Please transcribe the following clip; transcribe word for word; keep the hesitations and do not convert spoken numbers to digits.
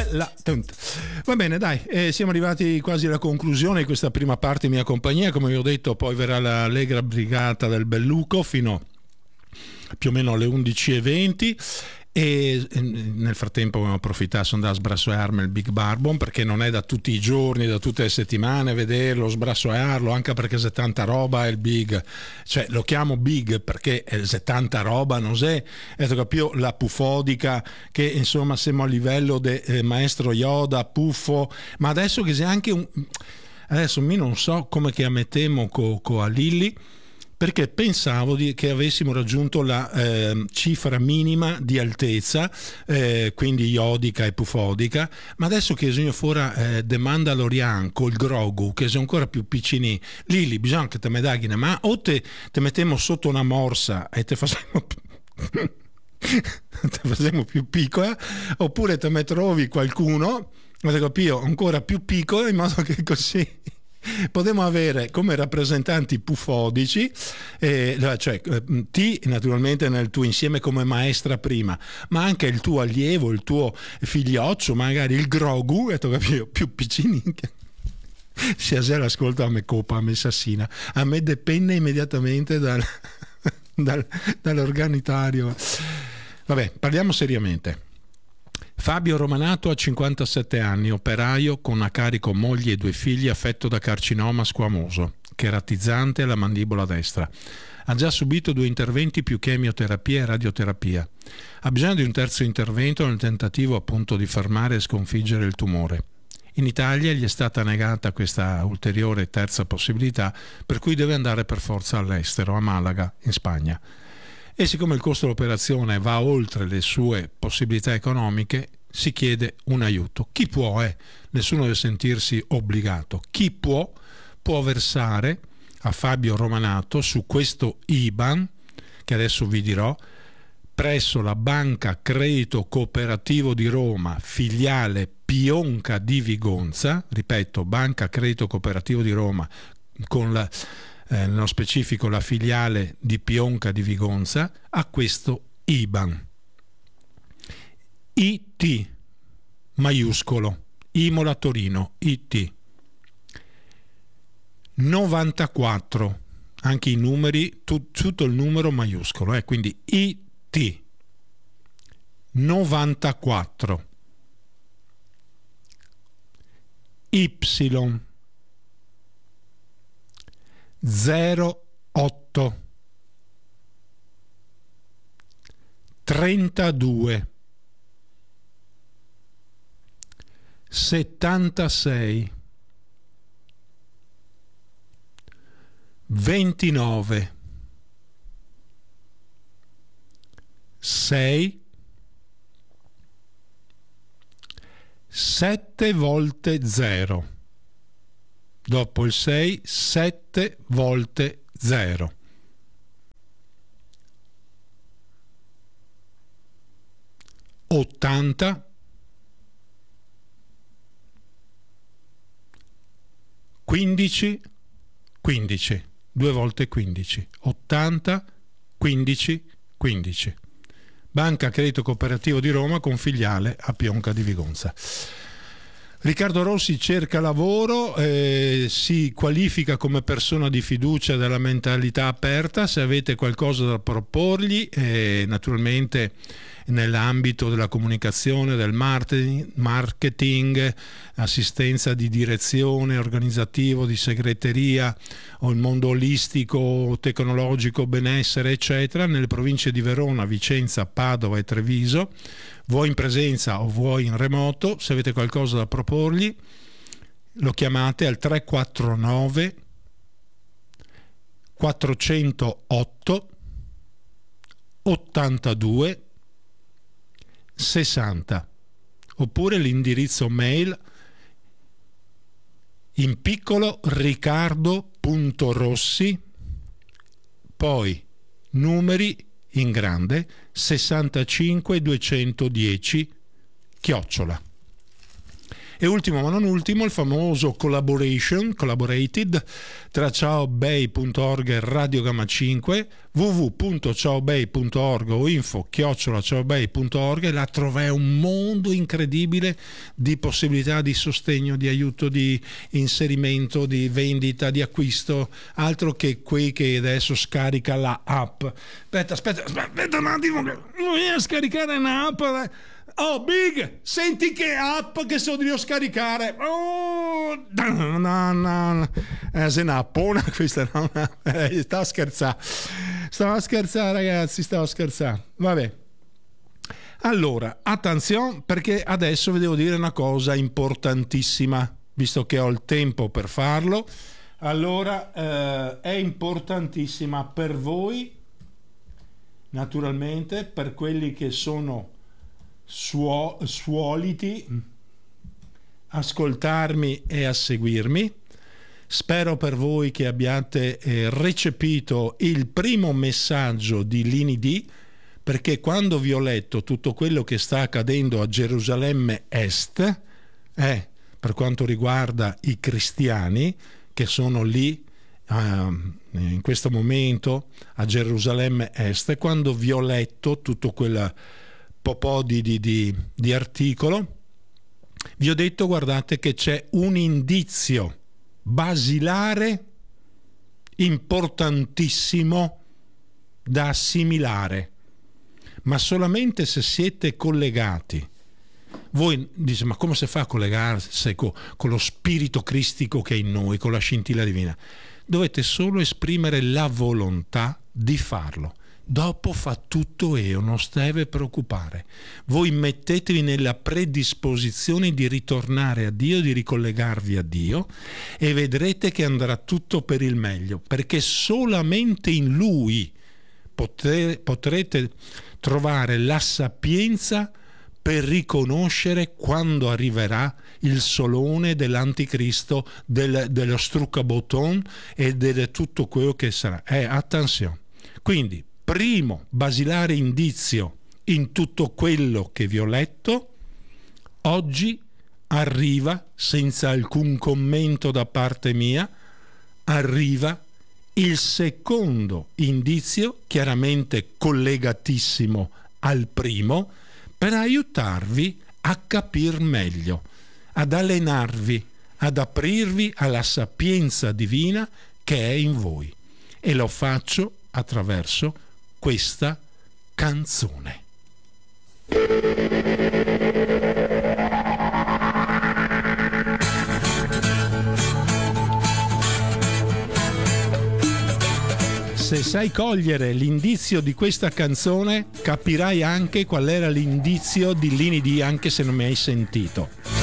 bella. Va bene, dai, eh, siamo arrivati quasi alla conclusione di questa prima parte mia compagnia. Come vi ho detto, poi verrà la allegra brigata del Belluco fino più o meno alle undici e venti. E nel frattempo abbiamo approfittato, sono andato a sbracciarmi il Big Bourbon, perché non è da tutti i giorni, da tutte le settimane vederlo, sbracciarlo, anche perché se tanta roba è il Big, cioè lo chiamo Big perché se tanta roba non è, è proprio la puffodica che insomma siamo a livello del eh, maestro Yoda, puffo, ma adesso che sia anche un... adesso mi non so come che ammettiamo con co a Lilli, perché pensavo di, che avessimo raggiunto la eh, cifra minima di altezza, eh, quindi iodica e pufodica, ma adesso che sono fuori eh, The Mandalorian con il Grogu, che sono ancora più piccini, lì, lì bisogna che te me daghi una mano, o te, te mettiamo sotto una morsa e te facciamo te facciamo più piccola, oppure te me trovi qualcuno, capito, ancora più piccolo, in modo che così potremmo avere come rappresentanti pufodici, eh, cioè ti naturalmente nel tuo insieme come maestra prima, ma anche il tuo allievo, il tuo figlioccio, magari il Grogu, più, più piccini. Se a l'ascolta a me copa, a me sassina, a me dipende immediatamente dal, dal, dall'organitario. Vabbè, parliamo seriamente. Fabio Romanato ha cinquantasette anni, operaio con a carico moglie e due figli, affetto da carcinoma squamoso, cheratizzante alla mandibola destra. Ha già subito due interventi più chemioterapia e radioterapia. Ha bisogno di un terzo intervento nel tentativo appunto di fermare e sconfiggere il tumore. In Italia gli è stata negata questa ulteriore terza possibilità, per cui deve andare per forza all'estero, a Malaga, in Spagna. E siccome il costo dell'operazione va oltre le sue possibilità economiche, si chiede un aiuto. Chi può, eh? Nessuno deve sentirsi obbligato. Chi può, può versare a Fabio Romanato su questo I B A N, che adesso vi dirò, presso la Banca Credito Cooperativo di Roma, filiale Pionca di Vigonza, ripeto, Banca Credito Cooperativo di Roma, con la... Eh, nello specifico la filiale di Pionca di Vigonza, a questo I B A N. I T maiuscolo, Imola Torino, I T novantaquattro, anche i numeri, tu, tutto il numero maiuscolo, eh, quindi I T novantaquattro Y zero otto trentadue settantasei ventinove sei sette volte zero. Dopo il sei, sette volte zero. ottanta, quindici, quindici, due volte quindici. ottanta, quindici, quindici. Banca Credito Cooperativo di Roma con filiale a Pionca di Vigonza. Riccardo Rossi cerca lavoro, eh, si qualifica come persona di fiducia della mentalità aperta. Se avete qualcosa da proporgli, eh, naturalmente nell'ambito della comunicazione, del marketing, marketing, assistenza di direzione, organizzativo, di segreteria o il mondo olistico, tecnologico, benessere, eccetera, nelle province di Verona, Vicenza, Padova e Treviso, vuoi in presenza o vuoi in remoto. Se avete qualcosa da proporgli, lo chiamate al tre quattro nove quattrocentotto ottantadue sessanta, oppure l'indirizzo mail in piccolo riccardo.rossi, poi numeri in grande sessantacinque duecentodieci chiocciola. E ultimo ma non ultimo, il famoso collaboration, collaborated tra ciaobei punto org e Radio Gamma cinque, w w w punto ciaobei punto org o info chiocciola ciaobei punto org, e là trovai un mondo incredibile di possibilità di sostegno, di aiuto, di inserimento, di vendita, di acquisto, altro che qui che adesso scarica la app. Aspetta, aspetta, aspetta un attimo, che non viene a scaricare un'app. Oh, Big, senti che app che so di scaricare. Oh, no, no, no. Eh, se un'appona questa, no? Eh, stavo a scherzare. Stavo a scherzare, ragazzi, stavo a scherzare. Vabbè. Allora, attenzione, perché adesso vi devo dire una cosa importantissima, visto che ho il tempo per farlo. Allora, eh, è importantissima per voi, naturalmente, per quelli che sono Suo, suoliti ascoltarmi e a seguirmi. Spero per voi che abbiate eh, recepito il primo messaggio di Lini D, perché quando vi ho letto tutto quello che sta accadendo a Gerusalemme Est, eh, per quanto riguarda i cristiani che sono lì uh, in questo momento a Gerusalemme Est, quando vi ho letto tutto quel po' di, di, di, di articolo, vi ho detto, guardate che c'è un indizio basilare importantissimo da assimilare, ma solamente se siete collegati. Voi dite, ma come si fa a collegarsi con, con lo spirito cristico che è in noi, con la scintilla divina? Dovete solo esprimere la volontà di farlo. Dopo fa tutto Eo, non deve preoccupare. Voi mettetevi nella predisposizione di ritornare a Dio, di ricollegarvi a Dio, e vedrete che andrà tutto per il meglio, perché solamente in Lui potre, potrete trovare la sapienza per riconoscere quando arriverà il solone dell'anticristo, del, dello struccaboton e di tutto quello che sarà. Eh, attenzione. Quindi, primo basilare indizio in tutto quello che vi ho letto, oggi arriva, senza alcun commento da parte mia, arriva il secondo indizio, chiaramente collegatissimo al primo, per aiutarvi a capir meglio, ad allenarvi, ad aprirvi alla sapienza divina che è in voi. E lo faccio attraverso questa canzone. Se sai cogliere l'indizio di questa canzone, capirai anche qual era l'indizio di Lini D, anche se non mi hai sentito.